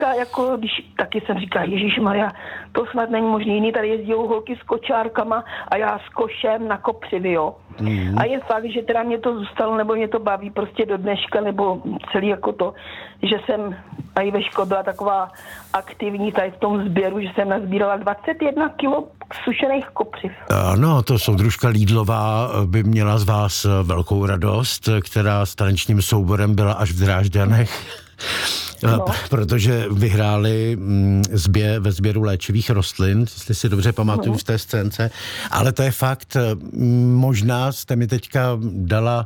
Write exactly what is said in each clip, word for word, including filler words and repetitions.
jako, když taky jsem říkala, Ježišmarja, to snad není možný, jiný tady jezdí holky s kočárkama a já s košem na kopřivy, jo. Mm. A je fakt, že teda mě to zůstalo, nebo mě to baví prostě do dneška, nebo celý jako to, že jsem a i ve škole byla taková aktivní tady v tom sběru, že jsem nazbírala dvacet jedna kilo sušených kopřiv. Ano, to soudružka Lídlová by měla z vás velkou radost, která s tanečním souborem byla až v Drážďanech. No. Protože vyhráli zbě, ve sběru léčivých rostlin, jestli si dobře pamatuju, no. v té scénce. Ale to je fakt, možná jste mi teďka dala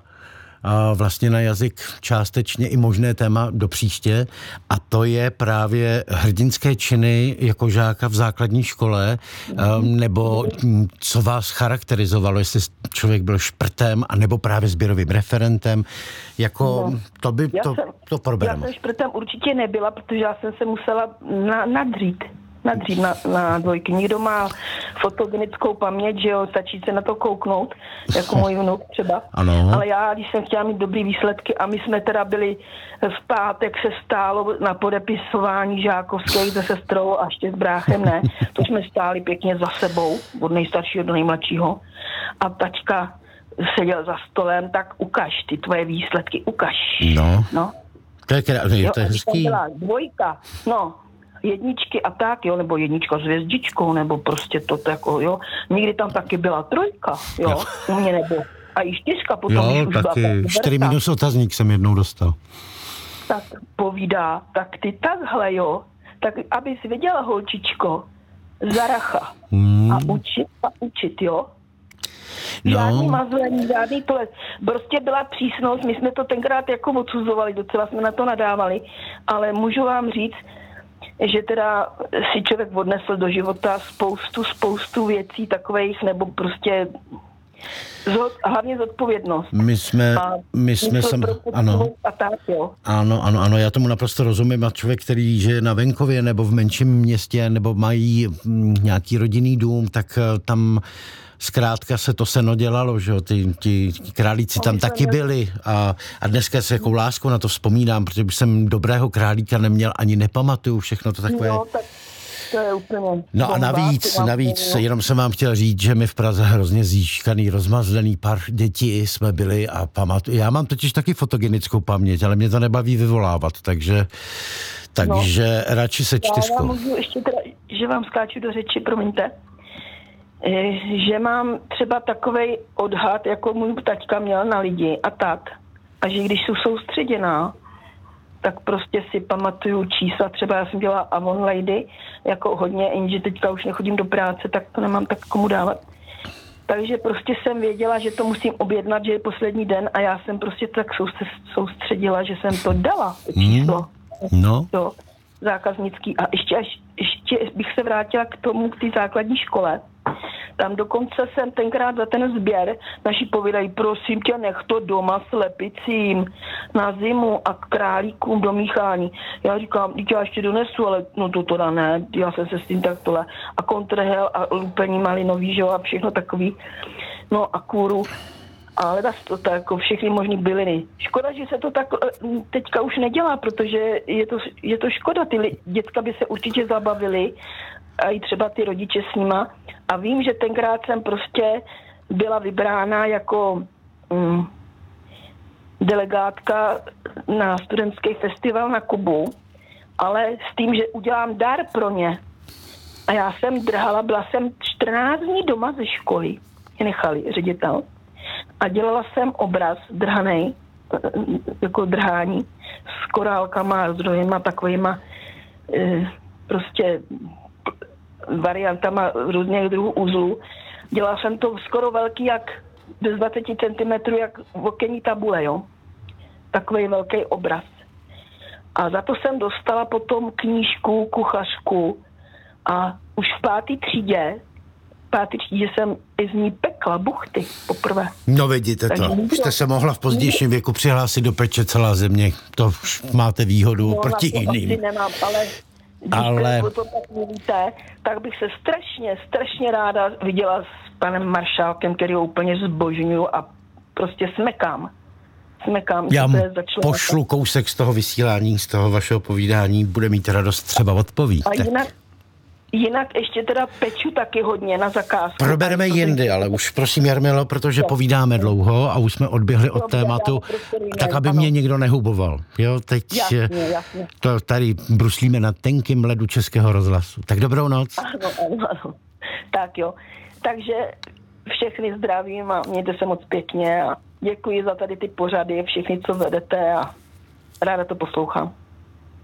a vlastně na jazyk částečně i možné téma do příště, a to je právě hrdinské činy jako žáka v základní škole, mm. nebo co vás charakterizovalo, jestli člověk byl šprtem, anebo právě sběrovým referentem, jako no. to by to, jsem, to probereme. Já jsem šprtem určitě nebyla, protože já jsem se musela na, nadřít. nadřít na, na dvojky. Někdo má fotogenickou paměť, že jo, stačí se na to kouknout, jako můj vnuk třeba. Ano. Ale já, když jsem chtěla mít dobrý výsledky, a my jsme teda byli v pátek, se stálo na podepisování žákovských se sestrou a ještě s bráchem, ne. To jsme stáli pěkně za sebou, od nejstaršího do nejmladšího. A tačka seděl za stolem, tak ukaž ty tvoje výsledky, ukaž. No. no. To je, krásný, to je hezký. Byla dvojka, no. jedničky a tak, jo, nebo jednička s hvězdičkou, nebo prostě to jako, jo. Někdy tam taky byla trojka, jo, jo. u mě nebo. A i čtyřka potom, jo, když už taky byla čtyři minus otazník jsem jednou dostal. Tak povídá, tak ty takhle, jo, tak abys věděla, holčičko, zaracha hmm. a učit a učit, jo. Žádný no. mazlení, žádný tohle. Prostě byla přísnost, my jsme to tenkrát jako odsuzovali, docela jsme na to nadávali, ale můžu vám říct, že teda si člověk odnesl do života spoustu, spoustu věcí takových, nebo prostě zod, hlavně zodpovědnost. My jsme, a my jsme sam, ano. A tak, jo. Ano, ano, ano, já tomu naprosto rozumím. A člověk, který žije na venkově nebo v menším městě, nebo mají m, nějaký rodinný dům, tak tam zkrátka se to seno dělalo, že jo, ty, ty králíci tam taky byli a, a dneska se jakou láskou na to vzpomínám, protože už jsem dobrého králíka neměl, ani nepamatuju všechno to takové. No, tak to je úplně... No a navíc, navíc, jenom jsem vám chtěl říct, že my v Praze hrozně zíškaný, rozmazlený pár dětí jsme byli a pamatuju. Já mám totiž taky fotogenickou paměť, ale mě to nebaví vyvolávat, takže, takže no, radši se čtyřkou. Já vám můžu ještě teda, že vám skáču do řeči, promiňte. Že mám třeba takovej odhad, jako můj taťka měl na lidi a tak. A že když jsou soustředěná, tak prostě si pamatuju čísla. Třeba já jsem dělala Avon Lady, jako hodně, jenže teďka už nechodím do práce, tak to nemám tak komu dávat. Takže prostě jsem věděla, že to musím objednat, že je poslední den a já jsem prostě tak soustředila, že jsem to dala, to číslo. Mm, no. To zákaznický. A ještě, až, ještě bych se vrátila k tomu, k té základní škole. Tam dokonce jsem tenkrát za ten sběr naši povídají, prosím tě, nech to doma slepicím na zimu a králíkům do míchání. Já říkám, já ještě donesu, ale no to teda ne, já jsem se s tím tak tohle. A kontrahel a lupení malinový, že jo, a všechno takový. No a kůru. Ale to, to jako všechny možný byliny. Škoda, že se to tak teďka už nedělá, protože je to, je to škoda. Ty děcka by se určitě zabavily a i třeba ty rodiče s nima. A vím, že tenkrát jsem prostě byla vybrána jako mm, delegátka na studentský festival na Kubu, ale s tím, že udělám dar pro ně. A já jsem drhala, byla jsem čtrnáct dní doma ze školy, mě nechali ředitel. A dělala jsem obraz drhanej, jako drhání, s korálkama, s druhýma takovýma e, prostě variantama různých druhů uzlů. Dělala jsem to skoro velký, jak bez dvacet centimetrů, jak okenní tabule, jo. Takový velký obraz. A za to jsem dostala potom knížku, kuchařku a už v páté třídě pátý třídě jsem i z ní pekla buchty poprvé. No vidíte to, nikdo, jste se mohla v pozdějším věku přihlásit do peče celá země, to už máte výhodu no, proti jiným. No nemám, ale ale... když to tak mluvíte, tak bych se strašně, strašně ráda viděla s panem maršálkem, který ho úplně zbožňuju a prostě smekám. smekám. Já mu pošlu kousek z toho vysílání, z toho vašeho povídání, bude mít radost třeba odpoví. A jinak, jinak ještě teda peču taky hodně na zakázku. Probereme jindy, ale už prosím, Jarmilo, protože jo. povídáme dlouho a už jsme odběhli od Dobře, tématu, tak aby ano. mě někdo nehuboval. Jo, teď jasně, jasně. To tady bruslíme na tenkým ledu Českého rozhlasu. Tak dobrou noc. Ano, ano, ano. Tak jo. Takže všechny zdravím a mějte se moc pěkně a děkuji za tady ty pořady, všechny, co vedete a ráda to poslouchám.